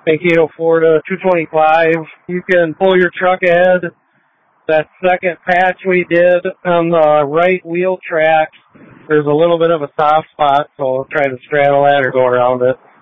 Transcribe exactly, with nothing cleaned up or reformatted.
Mankato, Florida, two twenty-five. You can pull your truck ahead. That second patch we did on the right wheel track, there's a little bit of a soft spot, so I'll try to straddle that or go around it.